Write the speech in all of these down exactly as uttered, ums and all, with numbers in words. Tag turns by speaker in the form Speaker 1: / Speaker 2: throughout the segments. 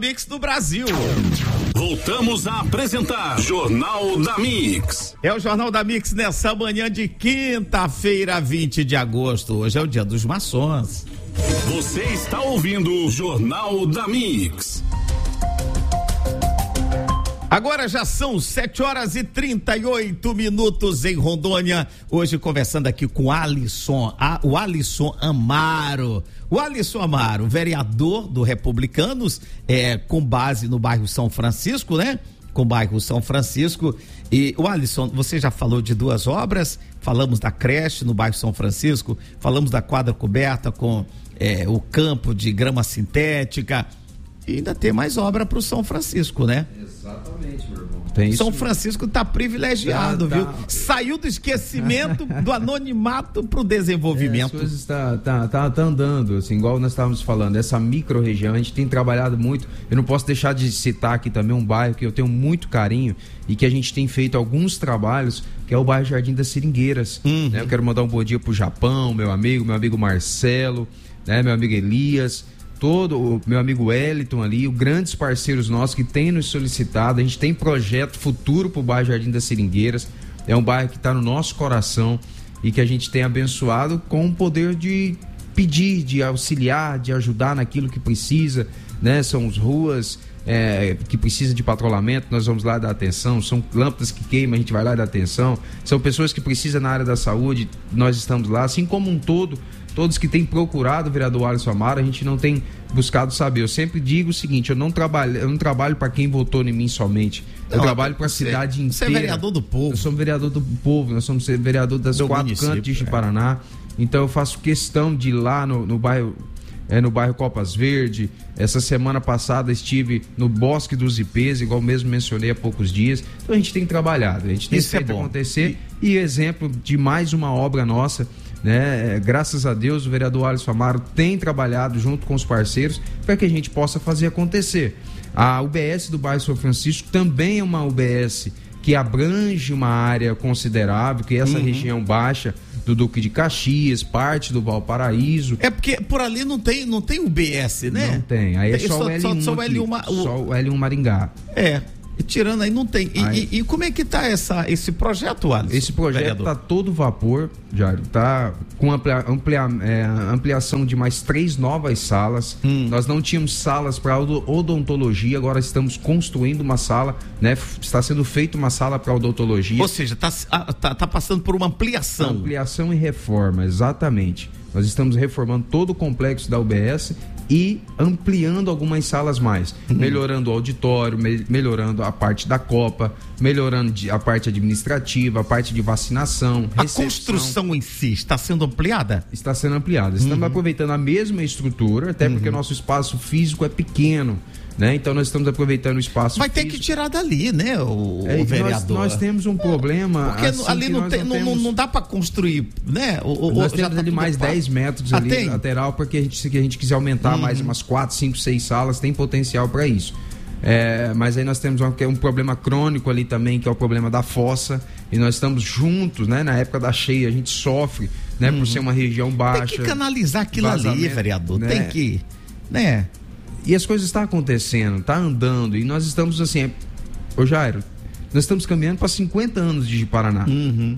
Speaker 1: Mix do Brasil.
Speaker 2: Voltamos a apresentar Jornal da Mix.
Speaker 1: É o Jornal da Mix nessa manhã de quinta-feira, vinte de agosto. Hoje é o dia dos maçons.
Speaker 2: Você está ouvindo Jornal da Mix.
Speaker 1: Agora já são sete horas e trinta e oito minutos em Rondônia. Hoje conversando aqui com o Alisson, a, o Alisson Amaro. O Alisson Amaro, vereador do Republicanos, é, com base no bairro São Francisco, né? Com o bairro São Francisco. E o Alisson, você já falou de duas obras, falamos da creche no bairro São Francisco, falamos da quadra coberta com é, o campo de grama sintética. E ainda tem mais obra para o São Francisco, né?
Speaker 3: Exatamente, meu irmão. Tem
Speaker 1: São
Speaker 3: isso...
Speaker 1: Francisco tá privilegiado, tá, viu? Tá. Saiu do esquecimento, do anonimato pro desenvolvimento.
Speaker 3: É, as coisas tá, tá, tá, tá andando, assim, igual nós estávamos falando, essa micro-região, a gente tem trabalhado muito. Eu não posso deixar de citar aqui também um bairro que eu tenho muito carinho e que a gente tem feito alguns trabalhos, que é o bairro Jardim das Seringueiras. Uhum. Né? Eu quero mandar um bom dia pro Japão, meu amigo, meu amigo Marcelo, né? Meu amigo Elias, todo o meu amigo Wellington ali, os grandes parceiros nossos que têm nos solicitado. A gente tem projeto futuro para o bairro Jardim das Seringueiras. É um bairro que está no nosso coração e que a gente tem abençoado com o poder de pedir, de auxiliar, de ajudar naquilo que precisa, né? São as ruas é, que precisam de patrulhamento, nós vamos lá dar atenção. São lâmpadas que queimam, a gente vai lá dar atenção. São pessoas que precisam na área da saúde, nós estamos lá, assim como um todo. Todos que têm procurado o vereador Alisson Amaro, a gente não tem buscado saber. Eu sempre digo o seguinte, eu não trabalho, eu não trabalho para quem votou em mim somente. Eu não, trabalho para a cidade inteira.
Speaker 1: Você é vereador do povo.
Speaker 3: Eu sou vereador do povo, nós somos vereador das do quatro cantos de Paraná. É. Então eu faço questão de ir lá no, no bairro, é, no bairro Copas Verde. Essa semana passada estive no Bosque dos Ipês, igual mesmo mencionei há poucos dias. Então a gente tem trabalhado, a gente tem
Speaker 1: Isso
Speaker 3: feito
Speaker 1: é bom.
Speaker 3: acontecer. E... e exemplo de mais uma obra nossa, né? Graças a Deus o vereador Alisson Amaro tem trabalhado junto com os parceiros para que a gente possa fazer acontecer. A U B S do bairro São Francisco também é uma U B S que abrange uma área considerável, que é essa uhum. região baixa do Duque de Caxias, parte do Valparaíso.
Speaker 1: É porque por ali não tem, não tem U B S, né?
Speaker 3: Não tem, aí é
Speaker 1: tem,
Speaker 3: só, só o L um,
Speaker 1: só,
Speaker 3: só,
Speaker 1: L um o...
Speaker 3: só o L um Maringá.
Speaker 1: É. Tirando aí, não tem. E, aí, e, e como é que tá essa, esse projeto, Alisson?
Speaker 3: Esse projeto está todo vapor, Jário. Está com amplia, amplia, é, ampliação de mais três novas salas. Hum. Nós não tínhamos salas para odontologia, agora estamos construindo uma sala, né? Está sendo feita uma sala para odontologia.
Speaker 1: Ou seja, está tá, tá passando por uma ampliação.
Speaker 3: Ampliação e reforma, exatamente. Nós estamos reformando todo o complexo da U B S e ampliando algumas salas mais, uhum. melhorando o auditório, me, melhorando a parte da Copa, melhorando a parte administrativa, a parte de vacinação,
Speaker 1: a
Speaker 3: recepção.
Speaker 1: Construção em si está sendo ampliada?
Speaker 3: Está sendo ampliada. Estamos uhum. aproveitando a mesma estrutura, até uhum. porque o nosso espaço físico é pequeno, né? Então nós estamos aproveitando o espaço
Speaker 1: Vai
Speaker 3: físico.
Speaker 1: ter que tirar dali, né, o,
Speaker 3: é,
Speaker 1: o vereador?
Speaker 3: Nós, nós temos um problema.
Speaker 1: Porque assim ali não, tem, não, temos... não dá para construir, né? O,
Speaker 3: nós
Speaker 1: o,
Speaker 3: temos ali mais dez metros
Speaker 1: ah,
Speaker 3: ali
Speaker 1: tem?
Speaker 3: lateral, porque a gente, se a gente quiser aumentar uhum. mais umas quatro, cinco, seis salas, tem potencial para isso. É, mas aí nós temos um, um problema crônico ali também, que é o problema da fossa, e nós estamos juntos, né? Na época da cheia, a gente sofre, né? Uhum. Por ser uma região baixa.
Speaker 1: Tem que canalizar aquilo ali, vereador, né? Tem que, né?
Speaker 3: E as coisas estão acontecendo, está andando, e nós estamos assim, ô Jairo, nós estamos caminhando para cinquenta anos de Paraná.
Speaker 1: Uhum.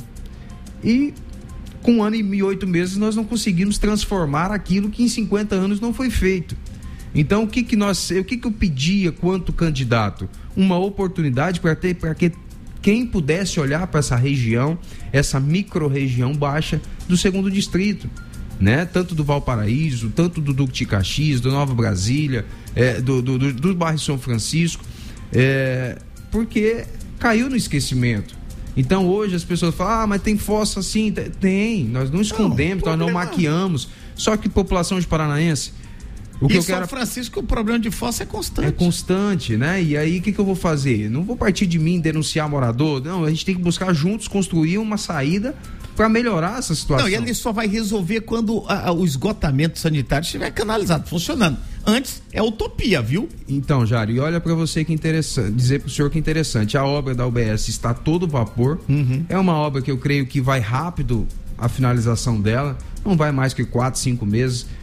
Speaker 3: E com um ano e oito meses nós não conseguimos transformar aquilo que em cinquenta anos não foi feito. Então o que que nós, o que que eu pedia quanto candidato? Uma oportunidade para ter, para que quem pudesse olhar para essa região, essa micro-região baixa do segundo distrito. Né? Tanto do Valparaíso, tanto do Duque de Caxias, do Nova Brasília, é, do, do, do, do bairro São Francisco, é, porque caiu no esquecimento. Então hoje as pessoas falam, ah, mas tem fossa assim, tem, nós não escondemos, não, nós não maquiamos, só que população de paranaense, o que
Speaker 1: e
Speaker 3: eu
Speaker 1: São
Speaker 3: quero...
Speaker 1: Francisco, o problema de fossa é constante.
Speaker 3: É constante, né? E aí o que, que eu vou fazer? Não vou partir de mim denunciar morador, não, a gente tem que buscar juntos construir uma saída para melhorar essa situação.
Speaker 1: Não, e ele só vai resolver quando a, a, o esgotamento sanitário estiver canalizado, funcionando. Antes é utopia, viu?
Speaker 3: Então, Jário, e olha para você que interessante, dizer para o senhor que é interessante, a obra da U B S está a todo vapor, uhum. é uma obra que eu creio que vai rápido a finalização dela, não vai mais que quatro, cinco meses,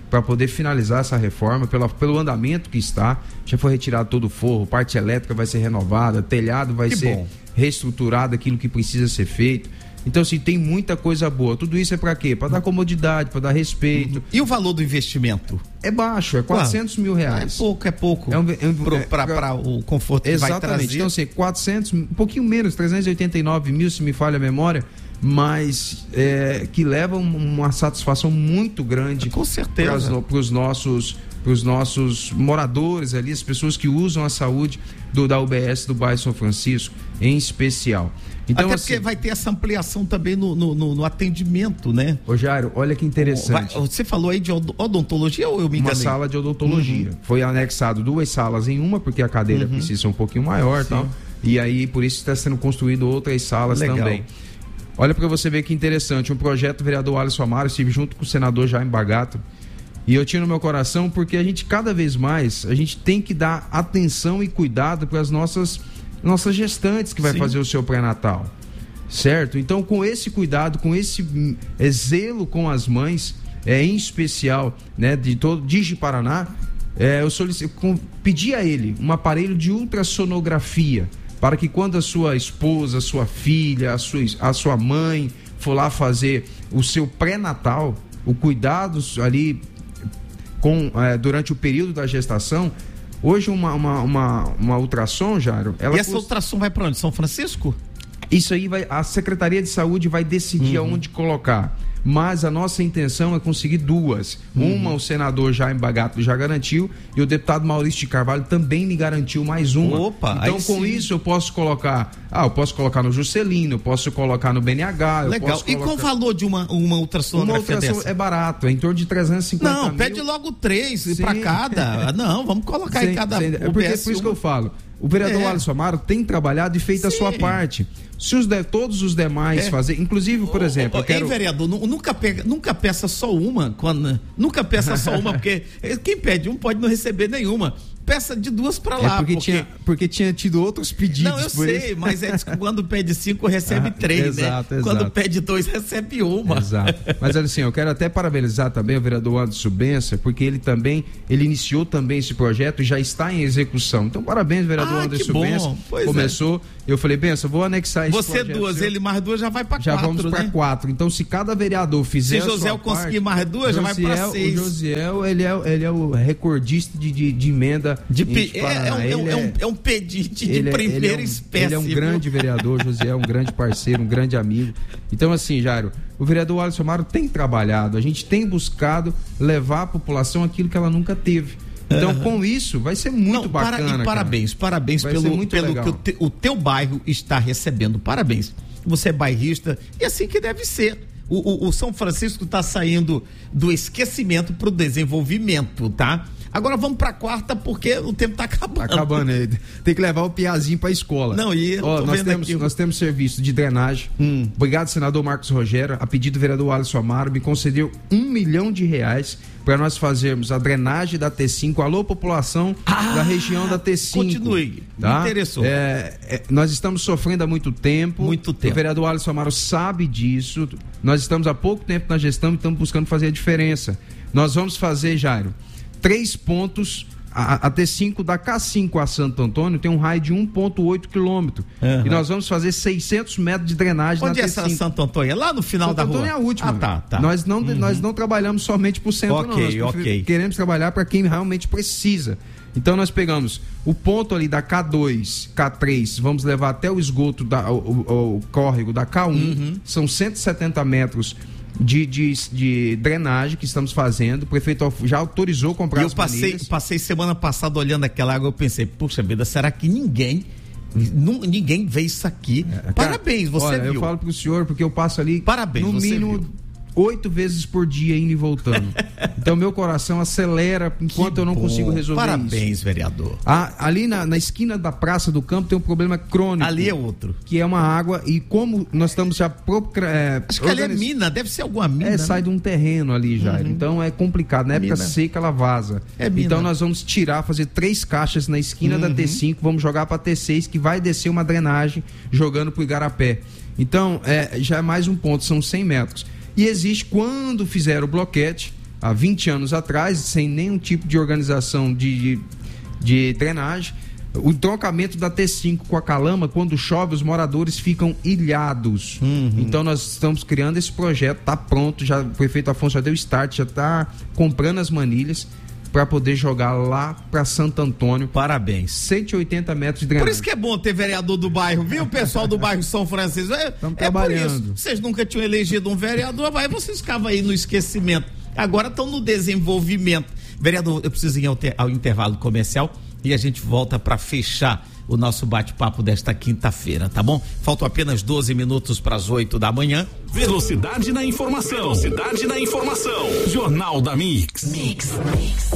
Speaker 3: para poder finalizar essa reforma, pela, pelo andamento que está. Já foi retirado todo o forro, parte elétrica vai ser renovada, telhado vai
Speaker 1: que
Speaker 3: ser
Speaker 1: bom.
Speaker 3: reestruturado, aquilo que precisa ser feito. Então, assim, tem muita coisa boa. Tudo isso é para quê? Para dar comodidade, para dar respeito.
Speaker 1: Uhum. E o valor do investimento?
Speaker 3: É baixo, é quatrocentos mil reais.
Speaker 1: É pouco, é pouco.
Speaker 3: É um, é um,
Speaker 1: para
Speaker 3: é,
Speaker 1: o conforto que
Speaker 3: exatamente.
Speaker 1: vai trazer.
Speaker 3: Então, assim, quatrocentos, um pouquinho menos, trezentos e oitenta e nove mil, se me falha a memória, mas é, que leva uma satisfação muito grande.
Speaker 1: Com certeza.
Speaker 3: Para os nossos, pros nossos moradores ali, as pessoas que usam a saúde do, da U B S do bairro São Francisco, em especial. Então,
Speaker 1: até
Speaker 3: assim,
Speaker 1: porque vai ter essa ampliação também no, no, no, no atendimento, né?
Speaker 3: Ô Jairo, olha que interessante.
Speaker 1: Vai, você falou aí de odontologia ou eu me enganei?
Speaker 3: Uma sala de odontologia. Uhum. Foi anexado duas salas em uma, porque a cadeira uhum. precisa ser um pouquinho maior e tal. E aí, por isso está sendo construído outras salas Legal. também. Olha para você ver que interessante, um projeto do vereador Alisson Amaro, estive junto com o senador Jaime Bagato, e eu tinha no meu coração, porque a gente cada vez mais, a gente tem que dar atenção e cuidado para as nossas nossas gestantes que vai Sim. fazer o seu pré-natal, certo? Então, com esse cuidado, com esse é, zelo com as mães, é, em especial, né, de todo de Paraná, é, eu solicito, com, pedi a ele um aparelho de ultrassonografia, para que quando a sua esposa, a sua filha, a sua, a sua mãe for lá fazer o seu pré-natal, o cuidado ali com, é, durante o período da gestação. Hoje uma, uma, uma, uma ultrassom, Jairo... Ela
Speaker 1: e essa custa... ultrassom vai para onde? São Francisco?
Speaker 3: Isso aí, vai, a Secretaria de Saúde vai decidir uhum. aonde colocar. Mas a nossa intenção é conseguir duas. Uhum. Uma o senador Jaime Bagato já garantiu e o deputado Maurício de Carvalho também me garantiu mais uma.
Speaker 1: Opa,
Speaker 3: então com sim. isso eu posso colocar, ah, eu posso colocar no Juscelino, eu posso colocar no B N H.
Speaker 1: Legal.
Speaker 3: Eu posso colocar...
Speaker 1: E qual o valor de uma, uma ultrassonografia
Speaker 3: Uma ultrassom
Speaker 1: dessa?
Speaker 3: É barato, é em torno de trezentos e cinquenta
Speaker 1: Não,
Speaker 3: mil.
Speaker 1: pede logo três para cada. Não, vamos colocar sim, em cada.
Speaker 3: Sim. É porque, é por isso que eu falo. O vereador é. Alisson Amaro tem trabalhado e feito Sim. a sua parte. Se os de, todos os demais é. fazer, inclusive, por exemplo,
Speaker 1: ô,
Speaker 3: eu quero...
Speaker 1: Ei, vereador, nunca, pega, nunca peça só uma, quando, nunca peça só uma, porque quem pede um pode não receber nenhuma. Peça de duas para lá.
Speaker 3: É porque, porque... Tinha, porque tinha tido outros pedidos.
Speaker 1: Não, eu sei, isso. Mas é quando pede cinco, recebe ah, três,
Speaker 3: exato,
Speaker 1: né?
Speaker 3: Exato.
Speaker 1: Quando pede dois, recebe uma.
Speaker 3: Exato. Mas assim, eu quero até parabenizar também o vereador Anderson Bença, porque ele também, ele iniciou também esse projeto e já está em execução. Então, parabéns, vereador
Speaker 1: ah,
Speaker 3: Anderson Bença. Começou, é. eu falei, Bença, vou anexar esse
Speaker 1: Você
Speaker 3: projeto.
Speaker 1: Você duas, seu. Ele mais duas, já vai para quatro,
Speaker 3: Já vamos
Speaker 1: né?
Speaker 3: para quatro. Então, se cada vereador fizer
Speaker 1: Se o José conseguir mais duas, Josiel, já vai para seis.
Speaker 3: O Josiel, ele é, ele é o recordista de, de, de emenda
Speaker 1: de pe... é, é, um, é, um, é, um, é um pedinte de
Speaker 3: ele
Speaker 1: primeira
Speaker 3: é, ele é um,
Speaker 1: espécie.
Speaker 3: Ele é um
Speaker 1: viu?
Speaker 3: grande vereador, José é um grande parceiro, um grande amigo. Então, assim, Jairo, o vereador Alisson Amaro tem trabalhado, a gente tem buscado levar à população aquilo que ela nunca teve. Então, uhum. com isso, vai ser muito Não, bacana.
Speaker 1: Para, e parabéns,
Speaker 3: cara.
Speaker 1: parabéns
Speaker 3: vai
Speaker 1: pelo, pelo
Speaker 3: legal.
Speaker 1: que o, te, o teu bairro está recebendo. Parabéns. Você é bairrista e assim que deve ser. O, o, o São Francisco está saindo do esquecimento para o desenvolvimento, tá? Agora vamos para a quarta, porque o tempo está acabando.
Speaker 3: Tá acabando, tem que levar o piazinho para a escola.
Speaker 1: Não, e eu
Speaker 3: Ó,
Speaker 1: tô
Speaker 3: nós,
Speaker 1: vendo
Speaker 3: temos,
Speaker 1: aqui...
Speaker 3: nós temos serviço de drenagem. Hum. Obrigado, senador Marcos Rogério. A pedido do vereador Alisson Amaro, me concedeu um milhão de reais para nós fazermos a drenagem da T cinco. Alô, população ah, da região da T cinco.
Speaker 1: Continue,
Speaker 3: tá?
Speaker 1: Me interessou.
Speaker 3: É, é, nós estamos sofrendo há muito tempo.
Speaker 1: Muito tempo.
Speaker 3: O vereador Alisson Amaro sabe disso. Nós estamos há pouco tempo na gestão e estamos buscando fazer a diferença. Nós vamos fazer, Jairo, três pontos. A, a T cinco da K cinco a Santo Antônio tem um raio de um vírgula oito quilômetros. Uhum. E nós vamos fazer seiscentos metros de drenagem.
Speaker 1: Onde
Speaker 3: na
Speaker 1: é
Speaker 3: T cinco.
Speaker 1: essa Santo Antônio? É lá no final
Speaker 3: Santo
Speaker 1: da
Speaker 3: Antônio
Speaker 1: rua?
Speaker 3: É a última.
Speaker 1: Ah, tá, tá.
Speaker 3: Nós não,
Speaker 1: uhum.
Speaker 3: nós não trabalhamos somente por centro,
Speaker 1: okay,
Speaker 3: não. Nós
Speaker 1: okay.
Speaker 3: queremos trabalhar para quem realmente precisa. Então nós pegamos o ponto ali da K dois, K três, vamos levar até o esgoto, da, o, o, o córrego da K um, uhum. São cento e setenta metros De, de, de drenagem que estamos fazendo. O prefeito já autorizou comprar
Speaker 1: e
Speaker 3: as
Speaker 1: eu passei,
Speaker 3: manilhas.
Speaker 1: passei semana passada olhando aquela água, eu pensei, puxa vida, será que ninguém não, ninguém vê isso aqui? É, Parabéns,
Speaker 3: cara,
Speaker 1: você
Speaker 3: olha,
Speaker 1: viu.
Speaker 3: Eu falo pro senhor, porque eu passo ali
Speaker 1: Parabéns,
Speaker 3: no
Speaker 1: você
Speaker 3: mínimo
Speaker 1: viu.
Speaker 3: oito vezes por dia indo e voltando. Então meu coração acelera enquanto
Speaker 1: que
Speaker 3: eu não
Speaker 1: bom.
Speaker 3: consigo resolver
Speaker 1: Parabéns,
Speaker 3: isso.
Speaker 1: Parabéns, vereador.
Speaker 3: Ah, ali na, na esquina da Praça do Campo tem um problema crônico.
Speaker 1: Ali é outro.
Speaker 3: Que é uma água, e como nós estamos já... É,
Speaker 1: Acho que ali é mina, deve ser alguma mina.
Speaker 3: É,
Speaker 1: né?
Speaker 3: sai de um terreno ali já. Uhum. Então é complicado. Na época
Speaker 1: mina.
Speaker 3: seca ela vaza.
Speaker 1: É mina.
Speaker 3: Então nós vamos tirar, fazer três caixas na esquina uhum. da T cinco, vamos jogar para T seis, que vai descer uma drenagem jogando pro Igarapé. Então, é, já é mais um ponto, são cem metros. E existe, quando fizer o bloquete, há vinte anos atrás, sem nenhum tipo de organização de, de, de drenagem. O trocamento da T cinco com a Calama, quando chove, os moradores ficam ilhados. Uhum. Então nós estamos criando esse projeto, está pronto, já foi feito, Afonso já deu start, já está comprando as manilhas para poder jogar lá para Santo Antônio.
Speaker 1: Parabéns.
Speaker 3: cento e oitenta metros de drenagem.
Speaker 1: Por isso que é bom ter vereador do bairro, viu, pessoal do bairro São Francisco? É,
Speaker 3: Estamos
Speaker 1: é
Speaker 3: trabalhando.
Speaker 1: por isso. Vocês nunca tinham elegido um vereador, aí vocês ficavam aí no esquecimento. Agora estão no desenvolvimento. Vereador, eu preciso ir ao, ter, ao intervalo comercial e a gente volta para fechar o nosso bate-papo desta quinta-feira, tá bom? Faltam apenas doze minutos para as oito da manhã.
Speaker 2: Velocidade na informação. Velocidade na informação. Jornal da Mix. Mix. Mix.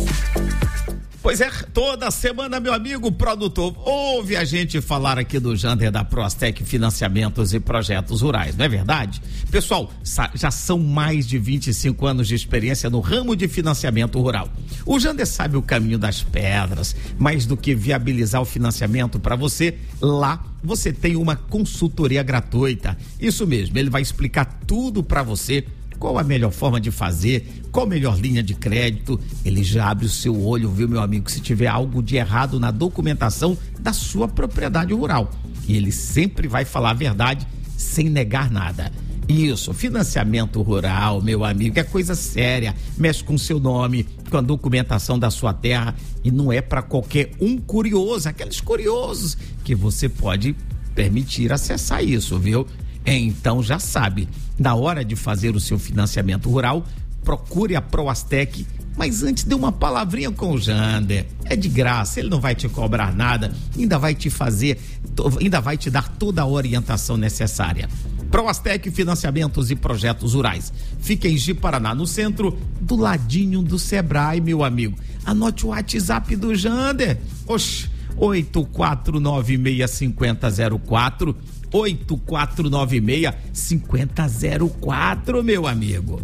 Speaker 1: Pois é, toda semana, meu amigo produtor, ouve a gente falar aqui do Jander da Proastec Financiamentos e Projetos Rurais, não é verdade? Pessoal, já são mais de vinte e cinco anos de experiência no ramo de financiamento rural. O Jander sabe o caminho das pedras, mais do que viabilizar o financiamento para você, lá você tem uma consultoria gratuita. Isso mesmo, ele vai explicar tudo para você. Qual a melhor forma de fazer, qual a melhor linha de crédito. Ele já abre o seu olho, viu, meu amigo, se tiver algo de errado na documentação da sua propriedade rural. E ele sempre vai falar a verdade sem negar nada. Isso, financiamento rural, meu amigo, é coisa séria, mexe com o seu nome, com a documentação da sua terra, e não é para qualquer um curioso, aqueles curiosos que você pode permitir acessar isso, viu? Então já sabe, na hora de fazer o seu financiamento rural, procure a Proastec, mas antes dê uma palavrinha com o Jander, é de graça, ele não vai te cobrar nada, ainda vai te fazer, ainda vai te dar toda a orientação necessária. Proastec Financiamentos e Projetos Rurais, fica em Ji-Paraná, no centro, do ladinho do Sebrae, meu amigo. Anote o WhatsApp do Jander, oxe, oito quatro nove seis cinco zero zero quatro, oito quatro nove seis cinco zero zero quatro, meu amigo.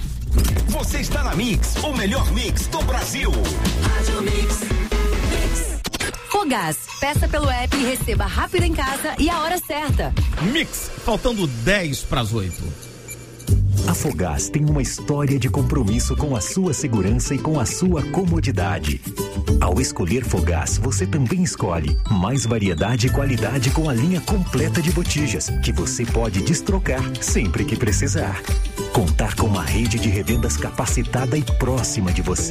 Speaker 2: Você está na Mix, o melhor mix do Brasil. Rádio Mix.
Speaker 4: Fogás, peça pelo app e receba rápido em casa e a hora certa.
Speaker 1: Mix, faltando dez para as oito.
Speaker 5: A Fogás tem uma história de compromisso com a sua segurança e com a sua comodidade. Ao escolher Fogás, você também escolhe mais variedade e qualidade com a linha completa de botijas, que você pode destrocar sempre que precisar. Contar com uma rede de revendas capacitada e próxima de você.